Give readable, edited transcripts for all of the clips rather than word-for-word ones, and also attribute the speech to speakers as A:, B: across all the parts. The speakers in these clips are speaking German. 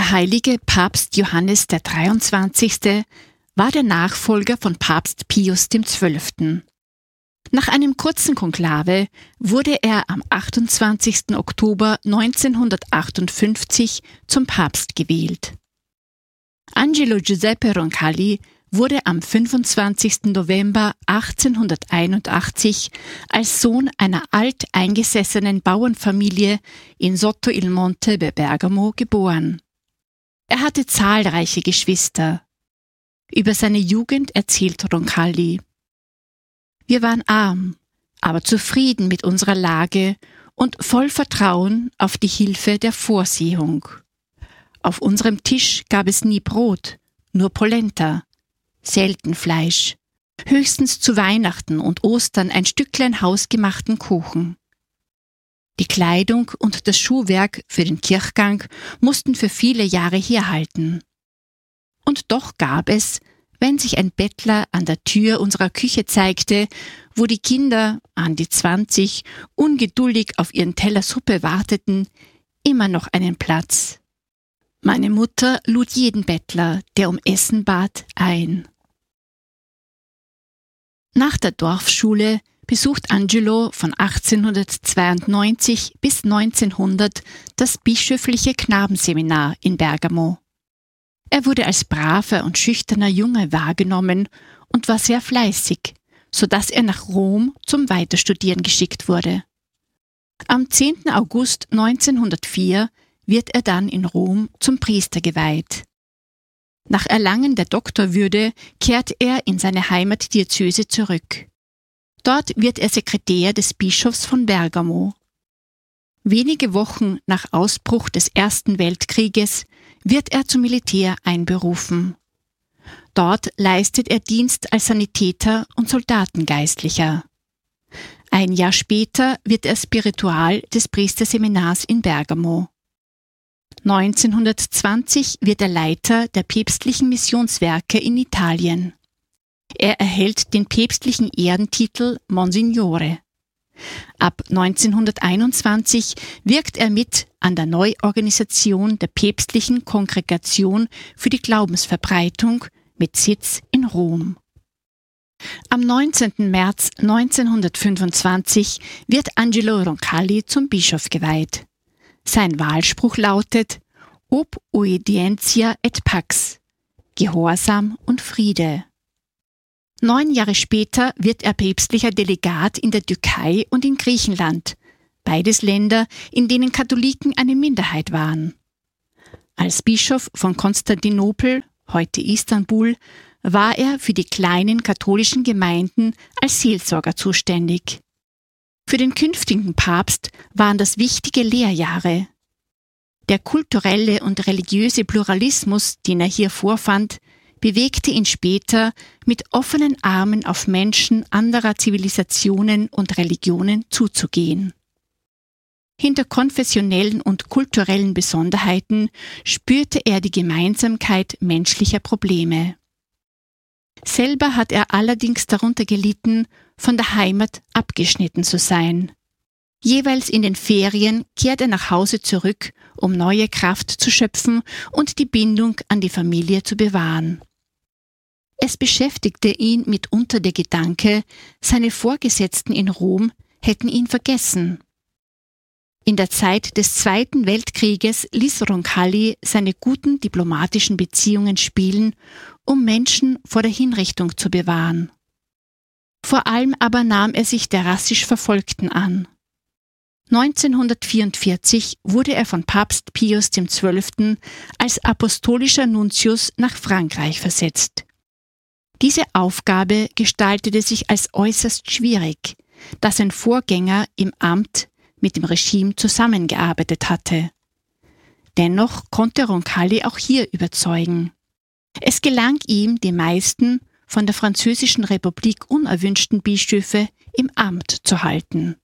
A: Der heilige Papst Johannes der 23. war der Nachfolger von Papst Pius XII. Nach einem kurzen Konklave wurde er am 28. Oktober 1958 zum Papst gewählt. Angelo Giuseppe Roncalli wurde am 25. November 1881 als Sohn einer alteingesessenen Bauernfamilie in Sotto il Monte bei Bergamo geboren. Er hatte zahlreiche Geschwister. Über seine Jugend erzählt Roncalli: Wir waren arm, aber zufrieden mit unserer Lage und voll Vertrauen auf die Hilfe der Vorsehung. Auf unserem Tisch gab es nie Brot, nur Polenta, selten Fleisch, höchstens zu Weihnachten und Ostern ein Stücklein hausgemachten Kuchen. Die Kleidung und das Schuhwerk für den Kirchgang mussten für viele Jahre herhalten. Und doch gab es, wenn sich ein Bettler an der Tür unserer Küche zeigte, wo die Kinder, an die 20, ungeduldig auf ihren Teller Suppe warteten, immer noch einen Platz. Meine Mutter lud jeden Bettler, der um Essen bat, ein. Nach der Dorfschule besucht Angelo von 1892 bis 1900 das bischöfliche Knabenseminar in Bergamo. Er wurde als braver und schüchterner Junge wahrgenommen und war sehr fleißig, so dass er nach Rom zum Weiterstudieren geschickt wurde. Am 10. August 1904 wird er dann in Rom zum Priester geweiht. Nach Erlangen der Doktorwürde kehrt er in seine Heimatdiözese zurück. Dort wird er Sekretär des Bischofs von Bergamo. Wenige Wochen nach Ausbruch des Ersten Weltkrieges wird er zum Militär einberufen. Dort leistet er Dienst als Sanitäter und Soldatengeistlicher. Ein Jahr später wird er Spiritual des Priesterseminars in Bergamo. 1920 wird er Leiter der päpstlichen Missionswerke in Italien. Er erhält den päpstlichen Ehrentitel Monsignore. Ab 1921 wirkt er mit an der Neuorganisation der päpstlichen Kongregation für die Glaubensverbreitung mit Sitz in Rom. Am 19. März 1925 wird Angelo Roncalli zum Bischof geweiht. Sein Wahlspruch lautet Ob oedientia et pax, Gehorsam und Friede. 9 Jahre später wird er päpstlicher Delegat in der Türkei und in Griechenland, beides Länder, in denen Katholiken eine Minderheit waren. Als Bischof von Konstantinopel, heute Istanbul, war er für die kleinen katholischen Gemeinden als Seelsorger zuständig. Für den künftigen Papst waren das wichtige Lehrjahre. Der kulturelle und religiöse Pluralismus, den er hier vorfand, bewegte ihn später, mit offenen Armen auf Menschen anderer Zivilisationen und Religionen zuzugehen. Hinter konfessionellen und kulturellen Besonderheiten spürte er die Gemeinsamkeit menschlicher Probleme. Selber hat er allerdings darunter gelitten, von der Heimat abgeschnitten zu sein. Jeweils in den Ferien kehrt er nach Hause zurück, um neue Kraft zu schöpfen und die Bindung an die Familie zu bewahren. Es beschäftigte ihn mitunter der Gedanke, seine Vorgesetzten in Rom hätten ihn vergessen. In der Zeit des Zweiten Weltkrieges ließ Roncalli seine guten diplomatischen Beziehungen spielen, um Menschen vor der Hinrichtung zu bewahren. Vor allem aber nahm er sich der rassisch Verfolgten an. 1944 wurde er von Papst Pius XII. Als apostolischer Nuntius nach Frankreich versetzt. Diese Aufgabe gestaltete sich als äußerst schwierig, da sein Vorgänger im Amt mit dem Regime zusammengearbeitet hatte. Dennoch konnte Roncalli auch hier überzeugen. Es gelang ihm, die meisten von der Französischen Republik unerwünschten Bischöfe im Amt zu halten.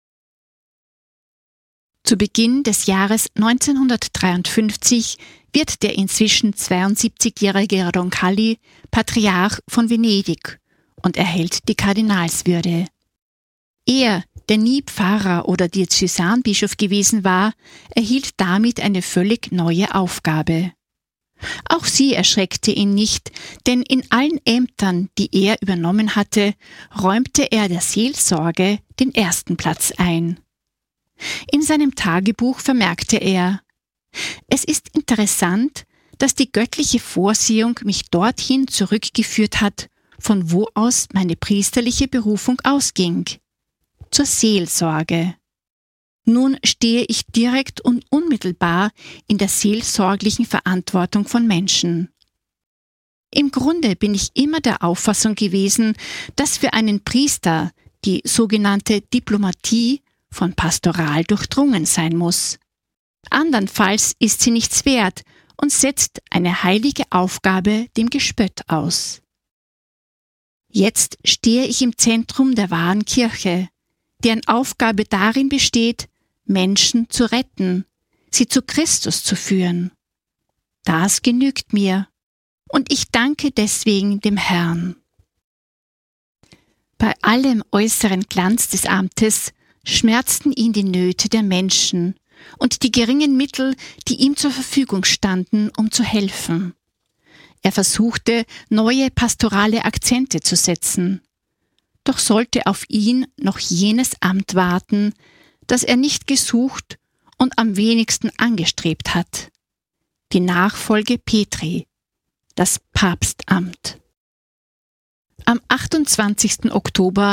A: Zu Beginn des Jahres 1953 wird der inzwischen 72-jährige Roncalli Patriarch von Venedig und erhält die Kardinalswürde. Er, der nie Pfarrer oder Diözesanbischof gewesen war, erhielt damit eine völlig neue Aufgabe. Auch sie erschreckte ihn nicht, denn in allen Ämtern, die er übernommen hatte, räumte er der Seelsorge den ersten Platz ein. In seinem Tagebuch vermerkte er: Es ist interessant, dass die göttliche Vorsehung mich dorthin zurückgeführt hat, von wo aus meine priesterliche Berufung ausging: zur Seelsorge. Nun stehe ich direkt und unmittelbar in der seelsorglichen Verantwortung von Menschen. Im Grunde bin ich immer der Auffassung gewesen, dass für einen Priester die sogenannte Diplomatie von Pastoral durchdrungen sein muss. Andernfalls ist sie nichts wert und setzt eine heilige Aufgabe dem Gespött aus. Jetzt stehe ich im Zentrum der wahren Kirche, deren Aufgabe darin besteht, Menschen zu retten, sie zu Christus zu führen. Das genügt mir, und ich danke deswegen dem Herrn. Bei allem äußeren Glanz des Amtes schmerzten ihn die Nöte der Menschen und die geringen Mittel, die ihm zur Verfügung standen, um zu helfen. Er versuchte, neue pastorale Akzente zu setzen. Doch sollte auf ihn noch jenes Amt warten, das er nicht gesucht und am wenigsten angestrebt hat: die Nachfolge Petri, das Papstamt. Am 28. Oktober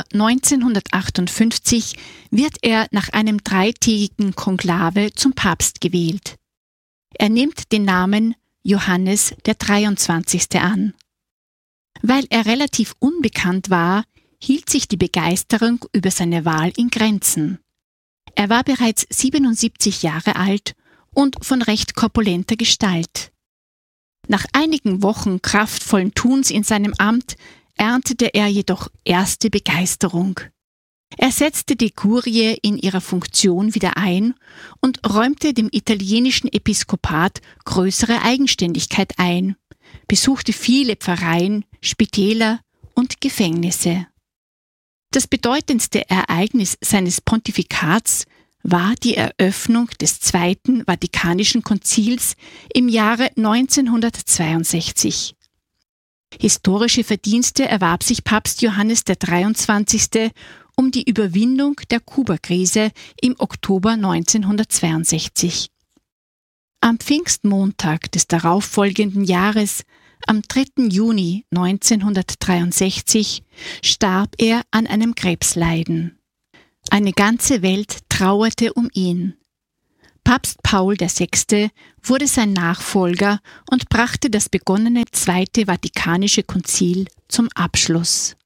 A: 1958 wird er nach einem 3-tägigen Konklave zum Papst gewählt. Er nimmt den Namen Johannes der 23. an. Weil er relativ unbekannt war, hielt sich die Begeisterung über seine Wahl in Grenzen. Er war bereits 77 Jahre alt und von recht korpulenter Gestalt. Nach einigen Wochen kraftvollen Tuns in seinem Amt erntete er jedoch erste Begeisterung. Er setzte die Kurie in ihrer Funktion wieder ein und räumte dem italienischen Episkopat größere Eigenständigkeit ein, besuchte viele Pfarreien, Spitäler und Gefängnisse. Das bedeutendste Ereignis seines Pontifikats war die Eröffnung des Zweiten Vatikanischen Konzils im Jahre 1962. Historische Verdienste erwarb sich Papst Johannes der 23. um die Überwindung der Kubakrise im Oktober 1962. Am Pfingstmontag des darauffolgenden Jahres, am 3. Juni 1963, starb er an einem Krebsleiden. Eine ganze Welt trauerte um ihn. Papst Paul VI. Wurde sein Nachfolger und brachte das begonnene Zweite Vatikanische Konzil zum Abschluss.